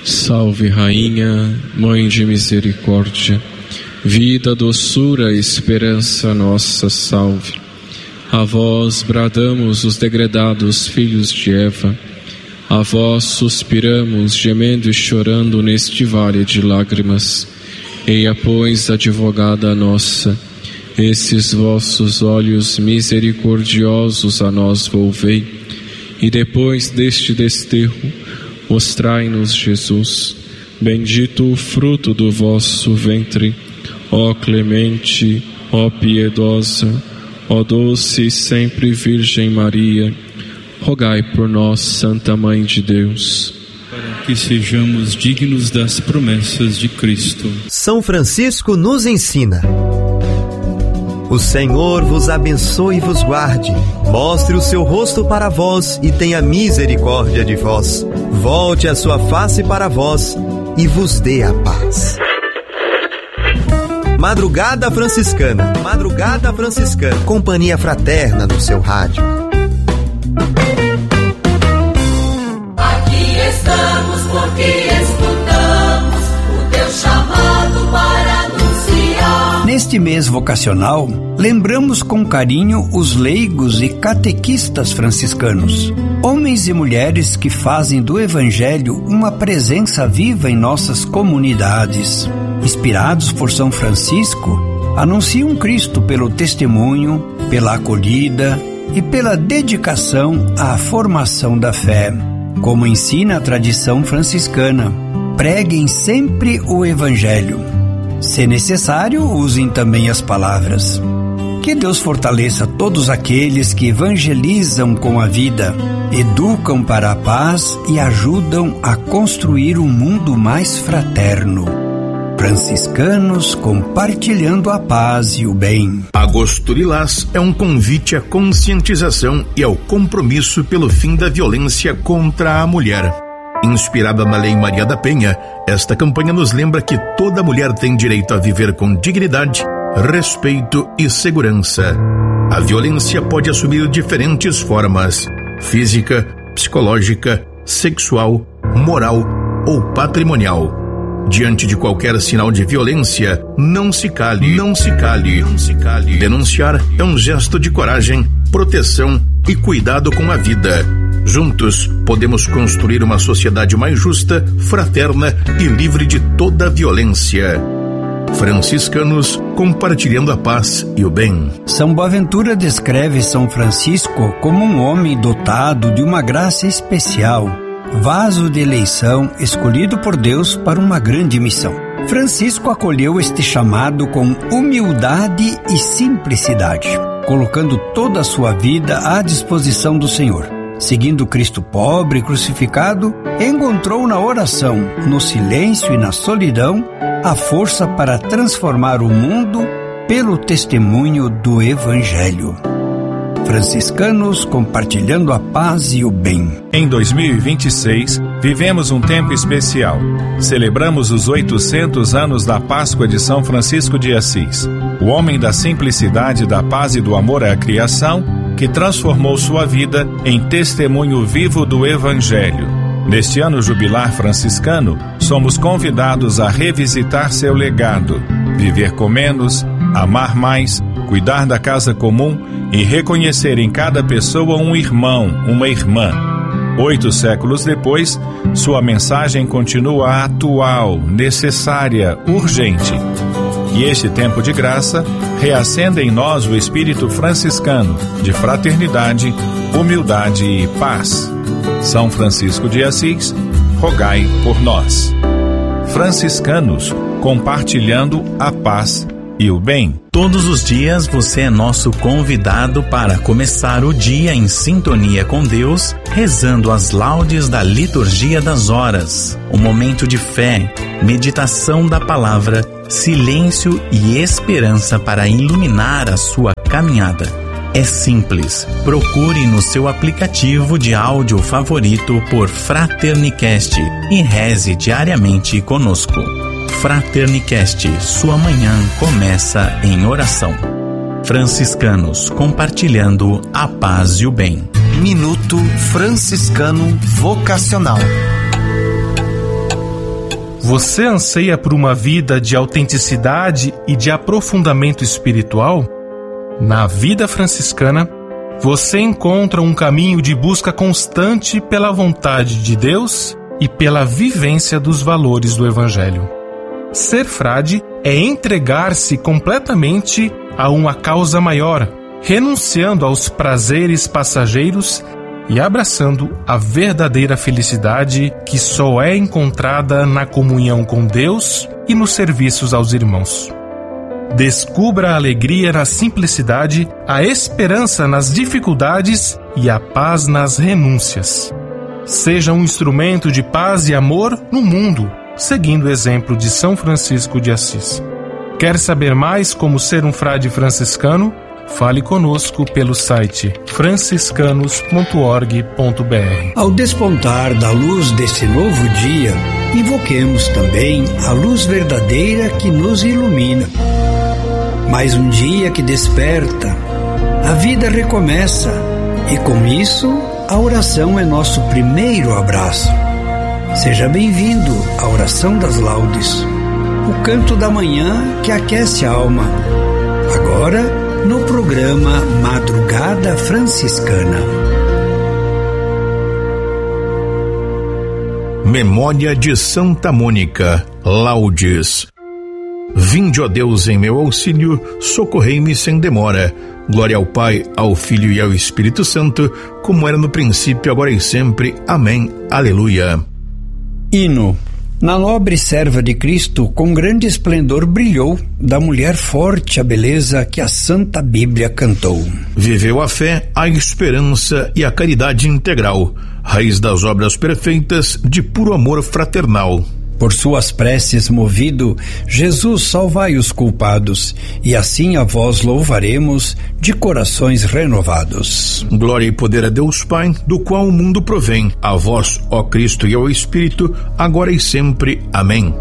Salve, Rainha, Mãe de Misericórdia, vida, doçura, esperança nossa, salve. A vós bradamos os degredados filhos de Eva, a vós suspiramos, gemendo e chorando neste vale de lágrimas. Eia, pois, advogada nossa, esses vossos olhos misericordiosos a nós volvei, e depois deste desterro, mostrai-nos Jesus, bendito o fruto do vosso ventre, ó clemente, ó piedosa, ó doce e sempre Virgem Maria, rogai por nós, Santa Mãe de Deus, para que sejamos dignos das promessas de Cristo. São Francisco nos ensina: o Senhor vos abençoe e vos guarde, mostre o seu rosto para vós e tenha misericórdia de vós, volte a sua face para vós e vos dê a paz. Madrugada Franciscana, Madrugada Franciscana, companhia fraterna no seu rádio. Aqui estamos porque escutamos o teu chamado para anunciar. Neste mês vocacional, lembramos com carinho os leigos e catequistas franciscanos, homens e mulheres que fazem do Evangelho uma presença viva em nossas comunidades. Inspirados por São Francisco, anunciam Cristo pelo testemunho, pela acolhida e pela dedicação à formação da fé. Como ensina a tradição franciscana, preguem sempre o Evangelho. Se necessário, usem também as palavras. Que Deus fortaleça todos aqueles que evangelizam com a vida, educam para a paz e ajudam a construir um mundo mais fraterno. Franciscanos compartilhando a paz e o bem. Agosto Lilás é um convite à conscientização e ao compromisso pelo fim da violência contra a mulher. Inspirada na Lei Maria da Penha, esta campanha nos lembra que toda mulher tem direito a viver com dignidade, respeito e segurança. A violência pode assumir diferentes formas: física, psicológica, sexual, moral ou patrimonial. Diante de qualquer sinal de violência, não se cale, não se cale, não se cale. Denunciar é um gesto de coragem, proteção e cuidado com a vida. Juntos, podemos construir uma sociedade mais justa, fraterna e livre de toda violência. Franciscanos compartilhando a paz e o bem. São Boaventura descreve São Francisco como um homem dotado de uma graça especial, vaso de eleição escolhido por Deus para uma grande missão. Francisco acolheu este chamado com humildade e simplicidade, colocando toda a sua vida à disposição do Senhor. Seguindo Cristo pobre e crucificado, encontrou na oração, no silêncio e na solidão, a força para transformar o mundo pelo testemunho do Evangelho. Franciscanos compartilhando a paz e o bem. Em 2026, vivemos um tempo especial. Celebramos os 800 anos da Páscoa de São Francisco de Assis, o homem da simplicidade, da paz e do amor à criação, que transformou sua vida em testemunho vivo do Evangelho. Neste ano jubilar franciscano, somos convidados a revisitar seu legado, viver com menos, amar mais, cuidar da casa comum e reconhecer em cada pessoa um irmão, uma irmã. 8 séculos depois, sua mensagem continua atual, necessária, urgente. E este tempo de graça reacenda em nós o espírito franciscano de fraternidade, humildade e paz. São Francisco de Assis, rogai por nós. Franciscanos compartilhando a paz e o bem. Todos os dias você é nosso convidado para começar o dia em sintonia com Deus, rezando as laudes da liturgia das horas. Um momento de fé, meditação da palavra, silêncio e esperança para iluminar a sua caminhada. É simples. Procure no seu aplicativo de áudio favorito por Fraternicast e reze diariamente conosco. Fraternicast, sua manhã começa em oração. Franciscanos compartilhando a paz e o bem. Minuto Franciscano Vocacional. Você anseia por uma vida de autenticidade e de aprofundamento espiritual? Na vida franciscana, você encontra um caminho de busca constante pela vontade de Deus e pela vivência dos valores do Evangelho. Ser frade é entregar-se completamente a uma causa maior, renunciando aos prazeres passageiros e abraçando a verdadeira felicidade que só é encontrada na comunhão com Deus e nos serviços aos irmãos. Descubra a alegria na simplicidade, a esperança nas dificuldades e a paz nas renúncias. Seja um instrumento de paz e amor no mundo, seguindo o exemplo de São Francisco de Assis. Quer saber mais como ser um frade franciscano? Fale conosco pelo site franciscanos.org.br. Ao despontar da luz desse novo dia, invoquemos também a luz verdadeira que nos ilumina. Mais um dia que desperta, a vida recomeça e com isso a oração é nosso primeiro abraço. Seja bem-vindo à oração das laudes, o canto da manhã que aquece a alma. Agora, no programa Madrugada Franciscana. Memória de Santa Mônica, laudes. Vinde, ó Deus, em meu auxílio, socorrei-me sem demora. Glória ao Pai, ao Filho e ao Espírito Santo, como era no princípio, agora e sempre. Amém. Aleluia. Hino. Na nobre serva de Cristo, com grande esplendor brilhou, da mulher forte a beleza que a Santa Bíblia cantou. Viveu a fé, a esperança e a caridade integral, raiz das obras perfeitas de puro amor fraternal. Por suas preces movido, Jesus salvai os culpados, e assim a vós louvaremos de corações renovados. Glória e poder a Deus Pai, do qual o mundo provém, a vós, ó Cristo, e ao Espírito, agora e sempre. Amém.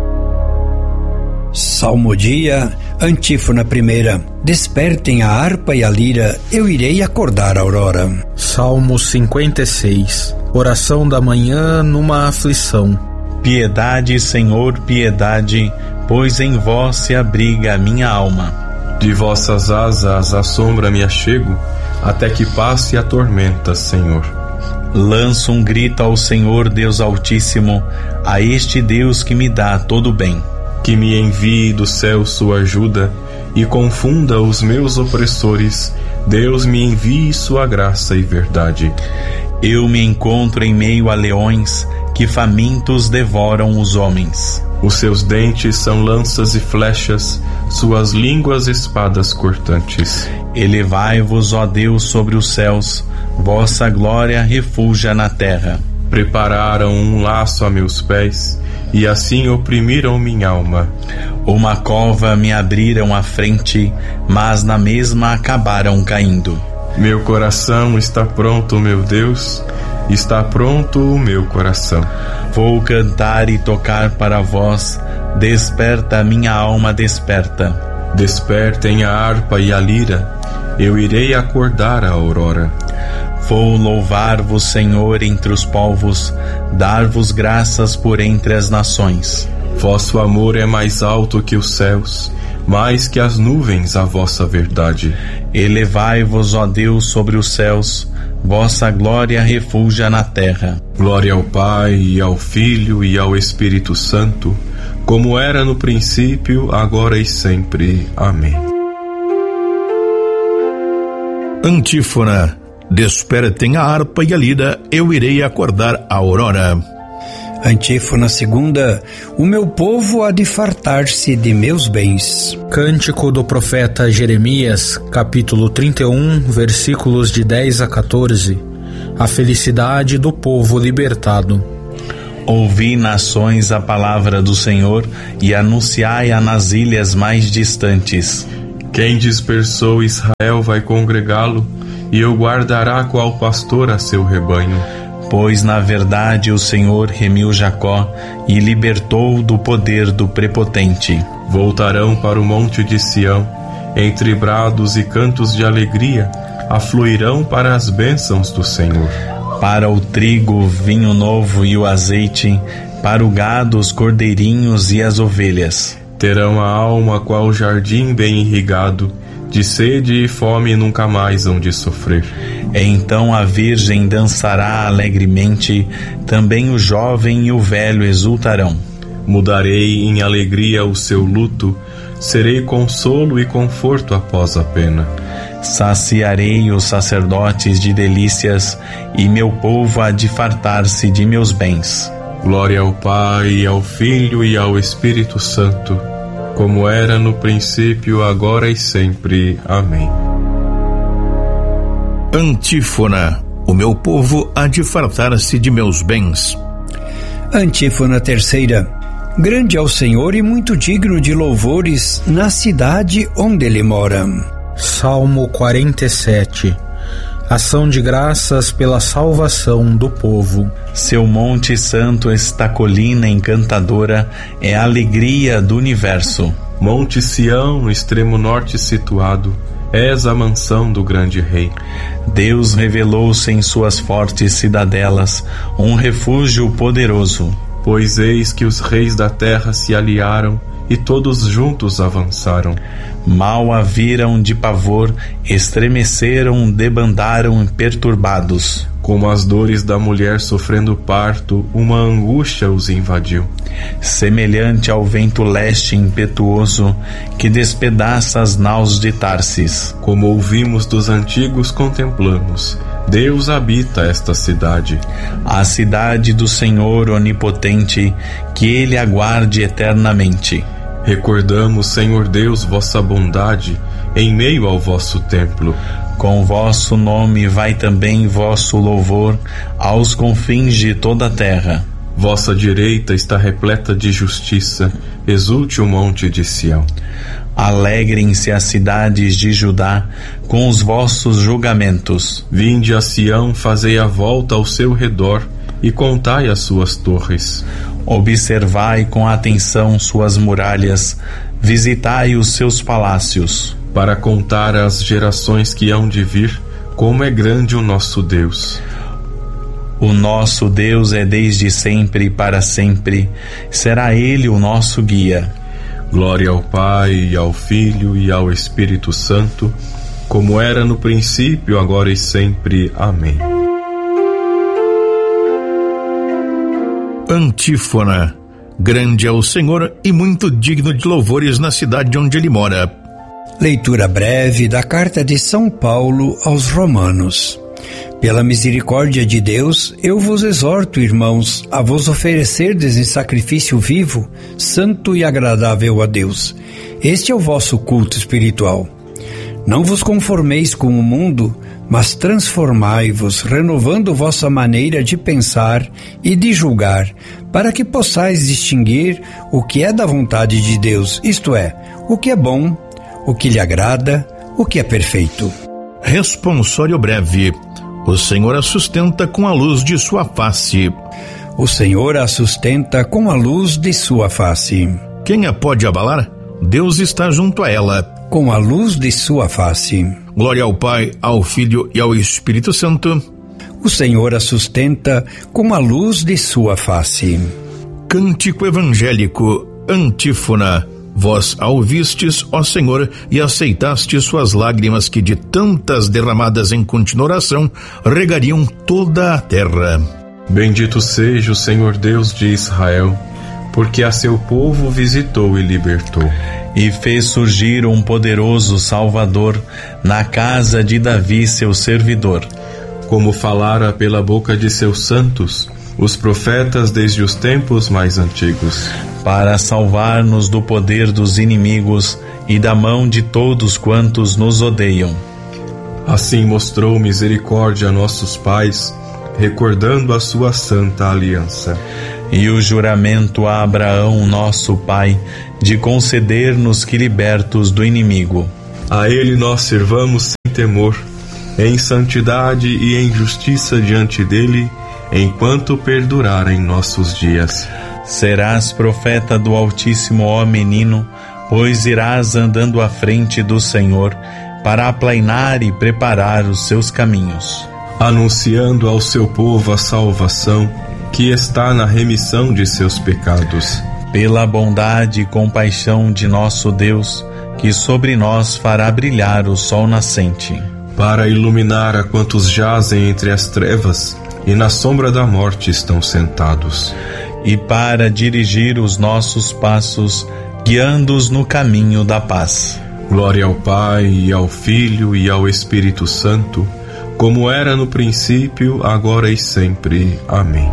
Salmodia, antífona primeira. Despertem a harpa e a lira, eu irei acordar a aurora. Salmo 56. Oração da manhã numa aflição. Piedade, Senhor, piedade, pois em vós se abriga a minha alma. De vossas asas à sombra me achego, até que passe a tormenta, Senhor. Lanço um grito ao Senhor Deus Altíssimo, a este Deus que me dá todo bem. Que me envie do céu sua ajuda e confunda os meus opressores. Deus me envie sua graça e verdade. Eu me encontro em meio a leões, que famintos devoram os homens. Os seus dentes são lanças e flechas, suas línguas espadas cortantes. Elevai-vos, ó Deus, sobre os céus, vossa glória refulja na terra. Prepararam um laço a meus pés, e assim oprimiram minha alma. Uma cova me abriram à frente, mas na mesma acabaram caindo. Meu coração está pronto, meu Deus, está pronto o meu coração. Vou cantar e tocar para vós, desperta minha alma, desperta. Despertem a harpa e a lira, eu irei acordar a aurora. Vou louvar-vos, Senhor, entre os povos, dar-vos graças por entre as nações. Vosso amor é mais alto que os céus, mais que as nuvens a vossa verdade. Elevai-vos, ó Deus, sobre os céus, vossa glória refulja na terra. Glória ao Pai, e ao Filho, e ao Espírito Santo, como era no princípio, agora e sempre. Amém. Antífona. Despertem a harpa e a lira, eu irei acordar a aurora. Antífona segunda. O meu povo há de fartar-se de meus bens. Cântico do profeta Jeremias, capítulo 31, versículos de 10 a 14. A felicidade do povo libertado. Ouvi, nações, a palavra do Senhor e anunciai-a nas ilhas mais distantes. Quem dispersou Israel vai congregá-lo, e eu guardará qual pastor a seu rebanho. Pois na verdade o Senhor remiu Jacó e libertou do poder do prepotente. Voltarão para o monte de Sião, entre brados e cantos de alegria, afluirão para as bênçãos do Senhor. Para o trigo, vinho novo e o azeite, para o gado, os cordeirinhos e as ovelhas. Terão a alma qual jardim bem irrigado, de sede e fome nunca mais hão de sofrer. Então a Virgem dançará alegremente, também o jovem e o velho exultarão. Mudarei em alegria o seu luto, serei consolo e conforto após a pena. Saciarei os sacerdotes de delícias, e meu povo há de fartar-se de meus bens. Glória ao Pai, e ao Filho e ao Espírito Santo, como era no princípio, agora e sempre. Amém. Antífona: o meu povo há de fartar-se de meus bens. Antífona terceira: grande é o Senhor e muito digno de louvores na cidade onde ele mora. Salmo 47. Ação de graças pela salvação do povo. Seu monte santo, esta colina encantadora, é a alegria do universo. Monte Sião, no extremo norte situado, és a mansão do grande rei. Deus revelou-se em suas fortes cidadelas, um refúgio poderoso. Pois eis que os reis da terra se aliaram e todos juntos avançaram. Mal a viram de pavor, estremeceram, debandaram perturbados. Como as dores da mulher sofrendo parto, uma angústia os invadiu. Semelhante ao vento leste impetuoso, que despedaça as naus de Tarsis. Como ouvimos dos antigos, contemplamos. Deus habita esta cidade. A cidade do Senhor onipotente, que Ele aguarde eternamente. Recordamos, Senhor Deus, vossa bondade em meio ao vosso templo. Com vosso nome vai também vosso louvor aos confins de toda a terra. Vossa direita está repleta de justiça, exulte o monte de Sião. Alegrem-se as cidades de Judá com os vossos julgamentos. Vinde a Sião, fazei a volta ao seu redor e contai as suas torres. Observai com atenção suas muralhas, visitai os seus palácios. Para contar às gerações que hão de vir, como é grande o nosso Deus. O nosso Deus é desde sempre e para sempre, será Ele o nosso guia. Glória ao Pai, e ao Filho e ao Espírito Santo, como era no princípio, agora e sempre. Amém. Antífona: grande é o Senhor e muito digno de louvores na cidade onde ele mora. Leitura breve da carta de São Paulo aos Romanos. Pela misericórdia de Deus, eu vos exorto, irmãos, a vos oferecerdes em sacrifício vivo, santo e agradável a Deus. Este é o vosso culto espiritual. Não vos conformeis com o mundo, mas transformai-vos, renovando vossa maneira de pensar e de julgar, para que possais distinguir o que é da vontade de Deus, isto é, o que é bom, o que lhe agrada, o que é perfeito. Responsório breve. O Senhor a sustenta com a luz de sua face. O Senhor a sustenta com a luz de sua face. Quem a pode abalar? Deus está junto a ela. Com a luz de sua face. Glória ao Pai, ao Filho e ao Espírito Santo. O Senhor a sustenta com a luz de sua face. Cântico evangélico, antífona. Vós a ouvistes, ó Senhor, e aceitastes suas lágrimas que de tantas derramadas em contínua oração regariam toda a terra. Bendito seja o Senhor Deus de Israel, porque a seu povo visitou e libertou. E fez surgir um poderoso Salvador na casa de Davi, seu servidor. Como falara pela boca de seus santos, os profetas desde os tempos mais antigos. Para salvar-nos do poder dos inimigos e da mão de todos quantos nos odeiam. Assim mostrou misericórdia a nossos pais, recordando a sua santa aliança. E o juramento a Abraão, nosso pai, de conceder-nos que libertos do inimigo. A ele nós servamos sem temor, em santidade e em justiça diante dele, enquanto perdurarem nossos dias. Serás profeta do Altíssimo, ó menino, pois irás andando à frente do Senhor, para aplainar e preparar os seus caminhos. anunciando ao seu povo a salvação que está na remissão de seus pecados. Pela bondade e compaixão de nosso Deus, que sobre nós fará brilhar o sol nascente, para iluminar a quantos jazem entre as trevas e na sombra da morte estão sentados, e para dirigir os nossos passos, guiando-os no caminho da paz. Glória ao Pai, e ao Filho, e ao Espírito Santo, como era no princípio, agora e sempre. Amém.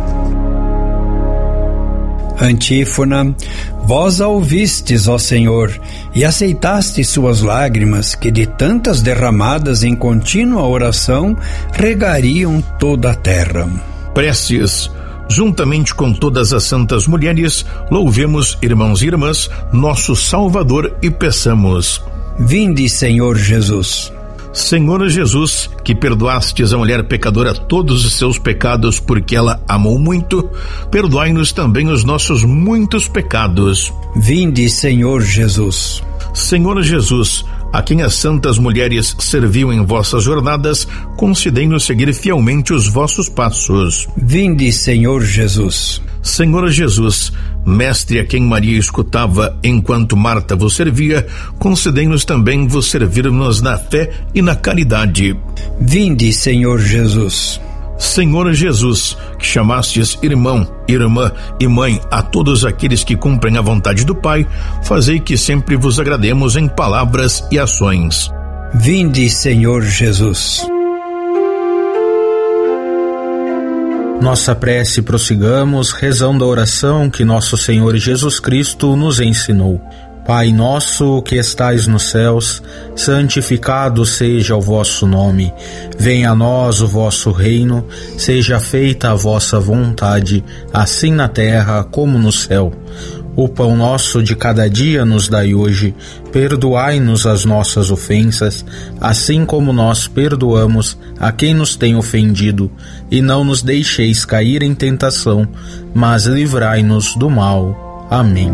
Antífona. Vós a ouvistes, ó Senhor, e aceitastes suas lágrimas, que de tantas derramadas em contínua oração regariam toda a terra. Preces. Juntamente com todas as santas mulheres, louvemos, irmãos e irmãs, nosso Salvador e peçamos: Vinde, Senhor Jesus. Senhor Jesus, que perdoastes a mulher pecadora todos os seus pecados porque ela amou muito, perdoai-nos também os nossos muitos pecados. Vinde, Senhor Jesus. Senhor Jesus, a quem as santas mulheres serviam em vossas jornadas, concedei-nos seguir fielmente os vossos passos. Vinde, Senhor Jesus. Senhor Jesus, mestre a quem Maria escutava enquanto Marta vos servia, concedei-nos também vos servirmos na fé e na caridade. Vinde, Senhor Jesus. Senhor Jesus, que chamastes irmão, irmã e mãe a todos aqueles que cumprem a vontade do Pai, fazei que sempre vos agrademos em palavras e ações. Vinde, Senhor Jesus. Nossa prece prossigamos rezando a oração que nosso Senhor Jesus Cristo nos ensinou. Pai nosso que estais nos céus, santificado seja o vosso nome. Venha a nós o vosso reino, seja feita a vossa vontade, assim na terra como no céu. O pão nosso de cada dia nos dai hoje, perdoai-nos as nossas ofensas, assim como nós perdoamos a quem nos tem ofendido, e não nos deixeis cair em tentação, mas livrai-nos do mal. Amém.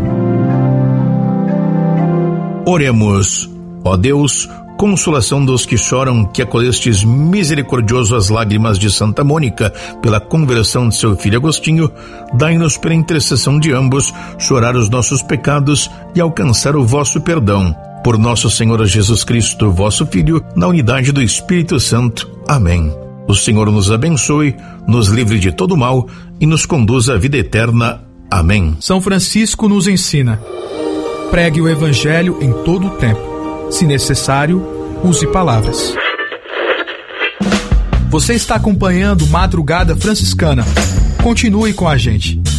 Oremos. Ó Deus, consolação dos que choram, que acolhestes misericordioso as lágrimas de Santa Mônica pela conversão de seu filho Agostinho, dai-nos pela intercessão de ambos chorar os nossos pecados e alcançar o vosso perdão. Por nosso Senhor Jesus Cristo, vosso Filho, na unidade do Espírito Santo. Amém. O Senhor nos abençoe, nos livre de todo mal e nos conduza à vida eterna. Amém. São Francisco nos ensina: pregue o Evangelho em todo o tempo. Se necessário, use palavras. Você está acompanhando Madrugada Franciscana. Continue com a gente.